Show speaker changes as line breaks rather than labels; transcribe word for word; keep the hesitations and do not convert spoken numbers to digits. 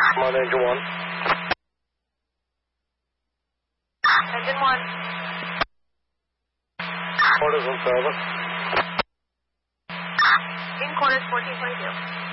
Come on, Engine one.
Engine one.
Quarters on service.
In quarters fourteen twenty-two.